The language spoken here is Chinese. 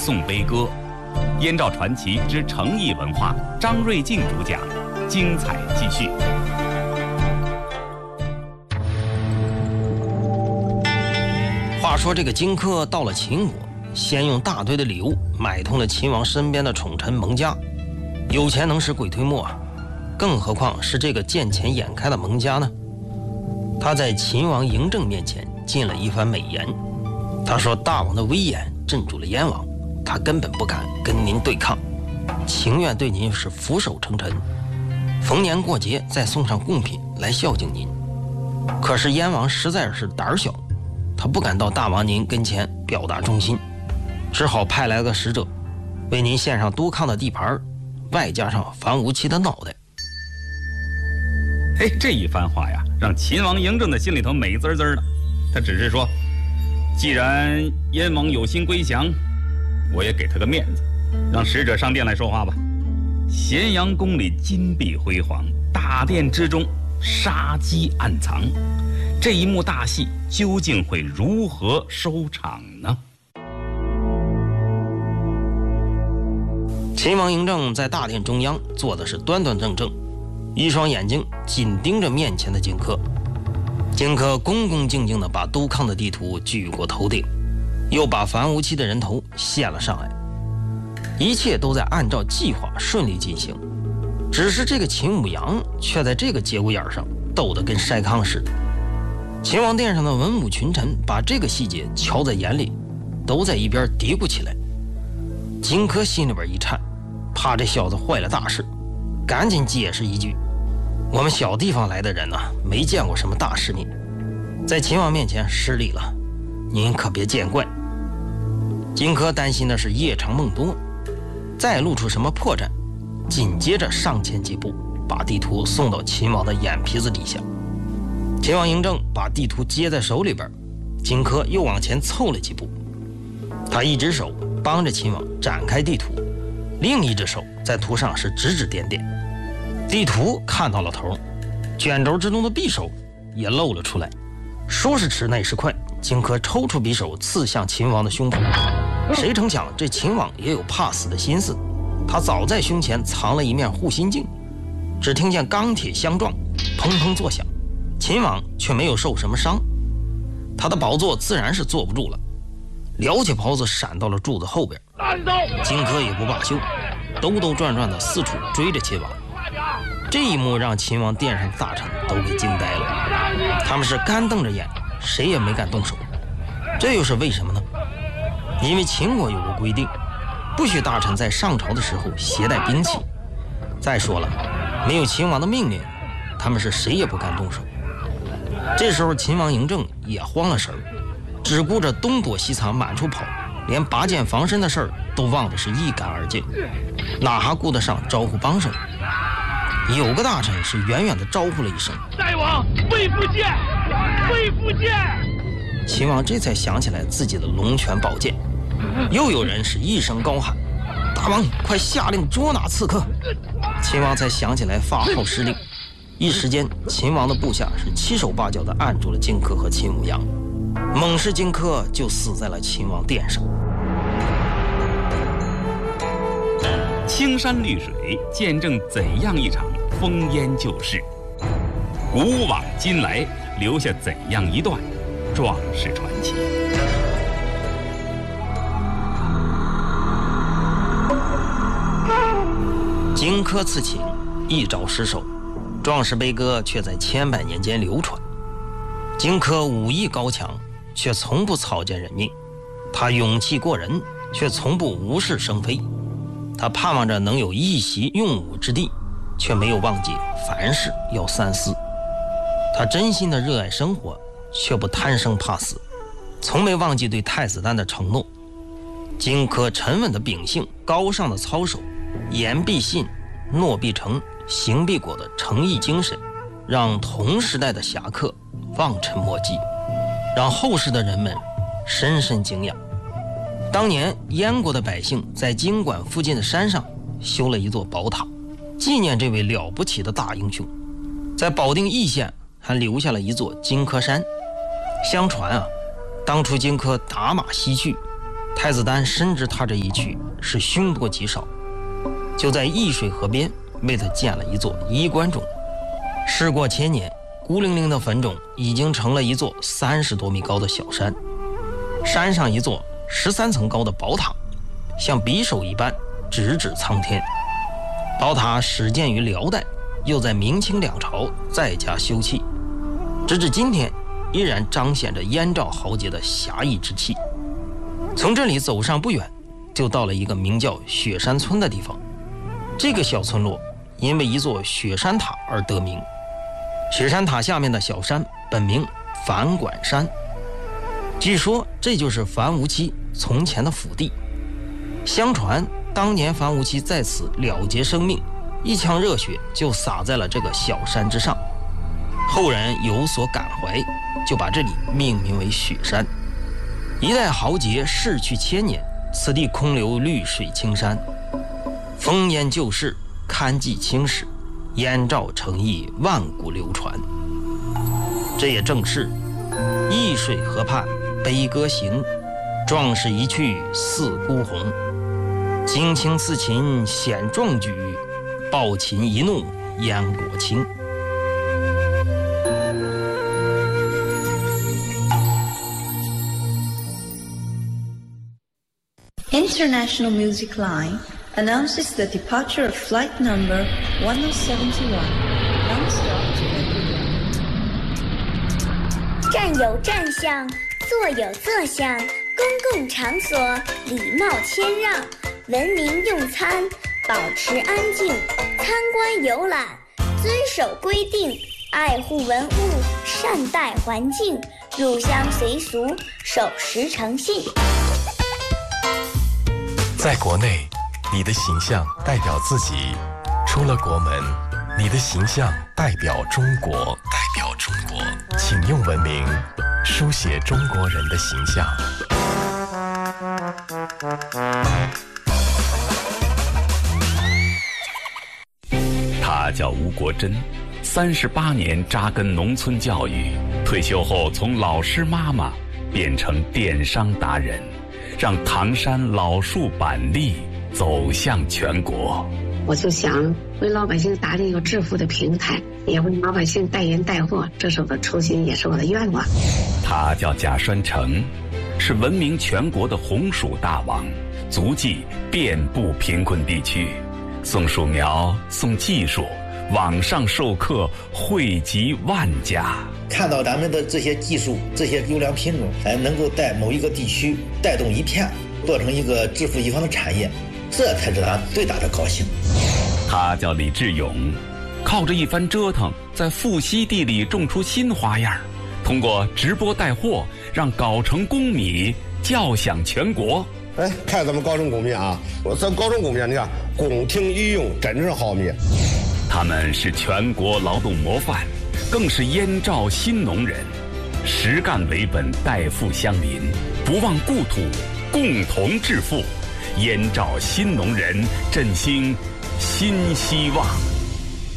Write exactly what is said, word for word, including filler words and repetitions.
颂悲歌，燕赵传奇之诚意文化，张瑞静主讲，精彩继续。 话说这个荆轲到了秦国，先用大堆的礼物买通了秦王身边的宠臣蒙嘉。有钱能使鬼推磨啊，更何况是这个见钱眼开的蒙嘉呢？他在秦王嬴政面前进了一番美言，他说大王的威严镇住了燕王，他根本不敢跟您对抗，情愿对您是俯首称臣，逢年过节再送上贡品来孝敬您。可是燕王实在是胆小，他不敢到大王您跟前表达忠心，只好派来个使者为您献上督亢的地盘，外加上樊无期的脑袋。 哎，这一番话呀，让秦王嬴政的心里头美滋滋的。他只是说，既然燕王有心归降，我也给他个面子，让使者上殿来说话吧。咸阳宫里金碧辉煌，大殿之中杀机暗藏，这一幕大戏究竟会如何收场呢？ 秦王嬴政在大殿中央坐的是端端正正，一双眼睛紧盯着面前的荆轲。荆轲恭恭敬敬地把督亢的地图举过头顶，又把樊无期的人头献了上来，一切都在按照计划顺利进行。只是这个秦舞阳却在这个节骨眼上斗得跟筛糠似的。秦王殿上的文武群臣把这个细节瞧在眼里，都在一边嘀咕起来。荆轲心里边一颤，怕这小子坏了大事，赶紧解释一句：我们小地方来的人啊，没见过什么大世面，在秦王面前失礼了，您可别见怪。荆轲担心的是夜长梦多，再露出什么破绽，紧接着上前几步，把地图送到秦王的眼皮子底下。秦王嬴政把地图接在手里边，荆轲又往前凑了几步，他一只手帮着秦王展开地图，另一只手在图上是指指点点。地图看到了头，卷轴之中的匕首也露了出来。说时迟那时快，荆轲抽出匕首刺向秦王的胸脯。谁成想这秦王也有怕死的心思，他早在胸前藏了一面护心镜。只听见钢铁相撞，砰砰作响，秦王却没有受什么伤，他的宝座自然是坐不住了，撩起袍子闪到了柱子后边。荆轲也不罢休，兜兜转转的四处追着秦王。这一幕让秦王殿上的大臣都给惊呆了，他们是干瞪着眼，谁也没敢动手。这又是为什么呢？因为秦国有个规定，不许大臣在上朝的时候携带兵器。再说了，没有秦王的命令，他们是谁也不敢动手。这时候秦王嬴政也慌了神儿，只顾着东躲西藏满处跑，连拔剑防身的事儿都忘得是一干二净，哪还顾得上招呼帮手？有个大臣是远远地招呼了一声： 大王，魏福剑，魏福剑！ 秦王这才想起来自己的龙泉宝剑，又有人是一声高喊：大王，快下令捉拿刺客！秦王才想起来发号施令，一时间秦王的部下是七手八脚地按住了荆轲和秦舞阳，猛士荆轲就死在了秦王殿上。 青山绿水见证怎样一场烽烟旧事？古往今来留下怎样一段壮士传奇？ 荆轲刺秦，一招失手，壮士悲歌却在千百年间流传。荆轲武艺高强，却从不草菅人命；他勇气过人，却从不无事生非。他盼望着能有一席用武之地，却没有忘记凡事要三思。他真心的热爱生活，却不贪生怕死，从没忘记对太子丹的承诺。荆轲沉稳的秉性，高尚的操守，言必信，诺必成，行必果的诚意精神，让同时代的侠客望尘莫及，让后世的人们深深敬仰。当年燕国的百姓在荆馆附近的山上修了一座宝塔，纪念这位了不起的大英雄。在保定易县还留下了一座荆轲山。相传啊，当初荆轲打马西去， 太子丹深知他这一去是凶多吉少，就在易水河边为他建了一座衣冠冢。时过千年，孤零零的坟冢已经成了一座三十多米高的小山，山上一座十三层高的宝塔，像匕首一般直指苍天。宝塔始建于辽代，又在明清两朝再加修葺，直至今天依然彰显着燕赵豪杰的侠义之气。从这里走上不远，就到了一个名叫雪山村的地方。这个小村落因为一座雪山塔而得名。雪山塔下面的小山本名樊管山，据说这就是樊於期从前的府邸。相传当年樊於期在此了结生命，一腔热血就洒在了这个小山之上，后人有所感怀，就把这里命名为雪山。一代豪杰逝去千年，此地空留绿水青山，烽烟旧事，堪记青史，燕赵诚意万古流传。这也正是易水河畔悲歌行，壮士一去似孤鸿。荆青刺秦显壮举，暴秦一怒燕国清。 International Music Line announces the departure of flight number one oh seven one, non-stop to Beijing. 站有站相，坐有坐相，公共场所礼貌谦让，文明用餐，保持安静，参观游览，遵守规定，爱护文物，善待环境，入乡随俗，守时诚信。 在国内，你的形象代表自己；出了国门，你的形象代表中国。代表中国，请用文明书写中国人的形象。 他叫吴国珍，三十八年扎根农村教育，退休后从老师妈妈变成电商达人，让唐山老树板栗走向全国。 我就想为老百姓打理一个致富的平台，也为老百姓带人带货，这是我的初心，也是我的愿望。 他叫贾栓成，是闻名全国的红薯大王，足迹遍布贫困地区，送薯苗，送技术，网上授课惠及万家。 看到咱们的这些技术，这些优良品种，哎，能够在某一个地区带动一片，做成一个致富一方的产业，这才是他最大的高兴。 他叫李志勇，靠着一番折腾，在富硒地里种出新花样，通过直播带货，让藁城公米叫响全国。 哎，看咱们藁城公米啊，我咱藁城公米，你看宫廷御用，真是好米。 他们是全国劳动模范，更是燕赵新农人，实干为本，代富乡邻，不忘故土，共同致富。燕赵新农人振兴新希望。